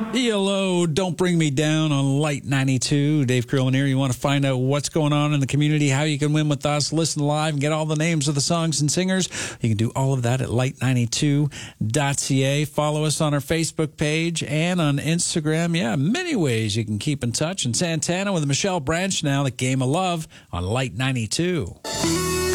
Hello, Don't Bring Me Down on Light 92. Dave Curlin here. You want to find out what's going on in the community, how you can win with us, listen live, and get all the names of the songs and singers. You can do all of that at light92.ca. Follow us on our Facebook page and on Instagram. Yeah, many ways you can keep in touch. And Santana with Michelle Branch now, The Game of Love on Light 92.